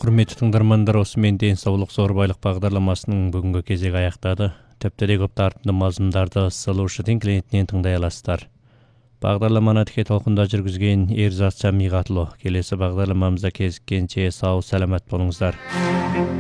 Құрметті тыңдармандар, осымен денсаулық зор байлық бағдарламасының бүгінгі кезегі аяқтады. Тіпті де көп тартымды мазмұндарды Solution клиентінен тыңдай аласыздар. Бағдарламаны тіке толқында жүргізген Ерзат Жамиғатұлы. Келесі бағдарламамызда кезіккенше сау саламат болыңыздар.